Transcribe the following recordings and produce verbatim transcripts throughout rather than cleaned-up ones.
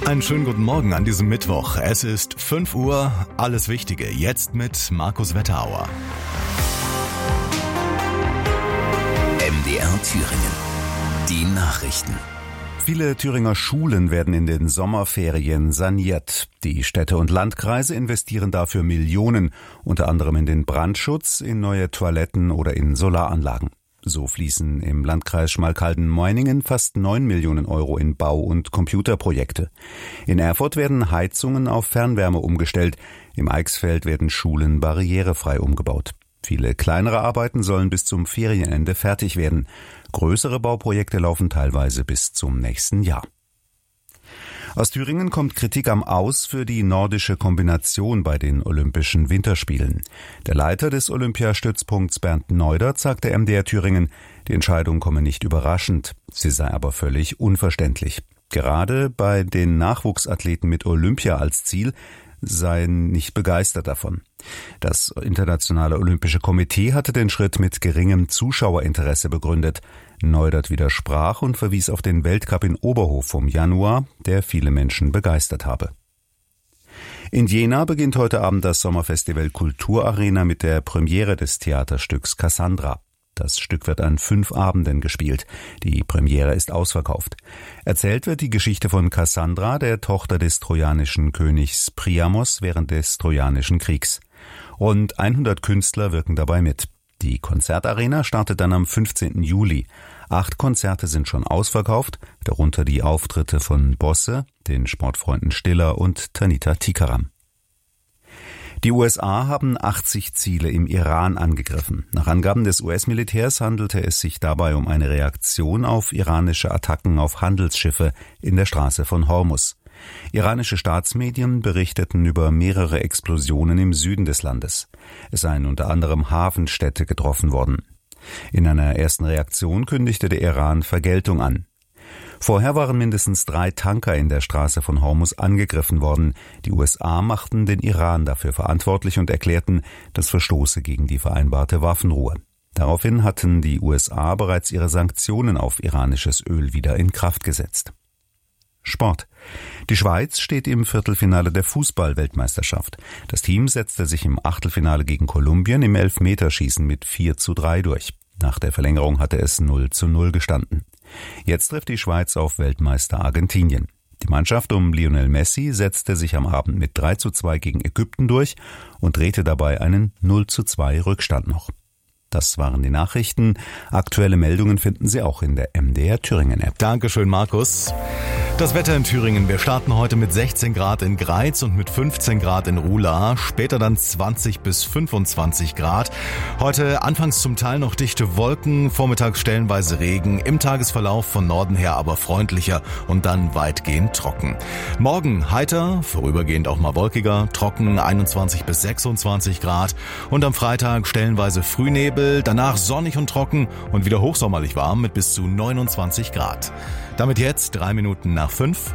Einen schönen guten Morgen an diesem Mittwoch. Es ist fünf Uhr, alles Wichtige jetzt mit Markus Wetterauer. M D R Thüringen. Die Nachrichten. Viele Thüringer Schulen werden in den Sommerferien saniert. Die Städte und Landkreise investieren dafür Millionen, unter anderem in den Brandschutz, in neue Toiletten oder in Solaranlagen. So fließen im Landkreis Schmalkalden-Meiningen fast neun Millionen Euro in Bau- und Computerprojekte. In Erfurt werden Heizungen auf Fernwärme umgestellt. Im Eichsfeld werden Schulen barrierefrei umgebaut. Viele kleinere Arbeiten sollen bis zum Ferienende fertig werden. Größere Bauprojekte laufen teilweise bis zum nächsten Jahr. Aus Thüringen kommt Kritik am Aus für die nordische Kombination bei den Olympischen Winterspielen. Der Leiter des Olympiastützpunkts Bernd Neudert sagte M D R Thüringen, die Entscheidung komme nicht überraschend, sie sei aber völlig unverständlich. Gerade bei den Nachwuchsathleten mit Olympia als Ziel seien nicht begeistert davon. Das Internationale Olympische Komitee hatte den Schritt mit geringem Zuschauerinteresse begründet. Neudert widersprach und verwies auf den Weltcup in Oberhof vom Januar, der viele Menschen begeistert habe. In Jena beginnt heute Abend das Sommerfestival Kulturarena mit der Premiere des Theaterstücks Cassandra. Das Stück wird an fünf Abenden gespielt. Die Premiere ist ausverkauft. Erzählt wird die Geschichte von Cassandra, der Tochter des trojanischen Königs Priamos während des Trojanischen Kriegs. Rund hundert Künstler wirken dabei mit. Die Konzertarena startet dann am fünfzehnten Juli. Acht Konzerte sind schon ausverkauft, darunter die Auftritte von Bosse, den Sportfreunden Stiller und Tanita Tikaram. Die U S A haben achtzig Ziele im Iran angegriffen. Nach Angaben des U S-Militärs handelte es sich dabei um eine Reaktion auf iranische Attacken auf Handelsschiffe in der Straße von Hormuz. Iranische Staatsmedien berichteten über mehrere Explosionen im Süden des Landes. Es seien unter anderem Hafenstädte getroffen worden. In einer ersten Reaktion kündigte der Iran Vergeltung an. Vorher waren mindestens drei Tanker in der Straße von Hormuz angegriffen worden. Die U S A machten den Iran dafür verantwortlich und erklärten, das verstoße gegen die vereinbarte Waffenruhe. Daraufhin hatten die U S A bereits ihre Sanktionen auf iranisches Öl wieder in Kraft gesetzt. Sport. Die Schweiz steht im Viertelfinale der Fußball-Weltmeisterschaft. Das Team setzte sich im Achtelfinale gegen Kolumbien im Elfmeterschießen mit vier zu drei durch. Nach der Verlängerung hatte es null zu null gestanden. Jetzt trifft die Schweiz auf Weltmeister Argentinien. Die Mannschaft um Lionel Messi setzte sich am Abend mit drei zu zwei gegen Ägypten durch und drehte dabei einen null zu zwei Rückstand noch. Das waren die Nachrichten. Aktuelle Meldungen finden Sie auch in der M D R Thüringen App. Dankeschön, Markus. Das Wetter in Thüringen. Wir starten heute mit sechzehn Grad in Greiz und mit fünfzehn Grad in Ruhla. Später dann zwanzig bis fünfundzwanzig Grad. Heute anfangs zum Teil noch dichte Wolken, vormittags stellenweise Regen. Im Tagesverlauf von Norden her aber freundlicher und dann weitgehend trocken. Morgen heiter, vorübergehend auch mal wolkiger, trocken einundzwanzig bis sechsundzwanzig Grad. Und am Freitag stellenweise Frühnebel, danach sonnig und trocken und wieder hochsommerlich warm mit bis zu neunundzwanzig Grad. Damit jetzt drei Minuten nach fünf.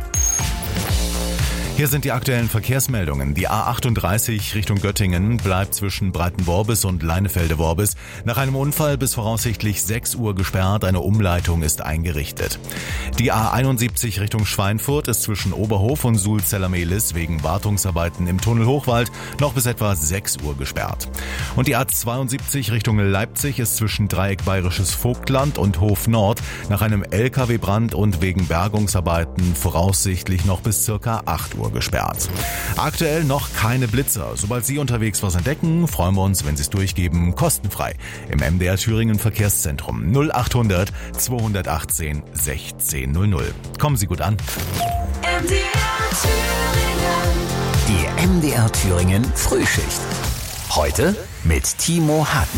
Hier sind die aktuellen Verkehrsmeldungen. Die A achtunddreißig Richtung Göttingen bleibt zwischen Breitenworbis und Leinefelde-Worbis nach einem Unfall bis voraussichtlich sechs Uhr gesperrt. Eine Umleitung ist eingerichtet. Die A einundsiebzig Richtung Schweinfurt ist zwischen Oberhof und Sulz-Zellermehlis wegen Wartungsarbeiten im Tunnel Hochwald noch bis etwa sechs Uhr gesperrt. Und die A zweiundsiebzig Richtung Leipzig ist zwischen Dreieck Bayerisches Vogtland und Hof Nord nach einem L K W-Brand und wegen Bergungsarbeiten voraussichtlich noch bis circa acht Uhr gesperrt. Aktuell noch keine Blitzer. Sobald Sie unterwegs was entdecken, freuen wir uns, wenn Sie es durchgeben, kostenfrei im M D R Thüringen Verkehrszentrum null achthundert zweihundertachtzehn sechzehn null null. Kommen Sie gut an. M D R Thüringen. Die M D R Thüringen Frühschicht. Heute mit Timo Hartmann.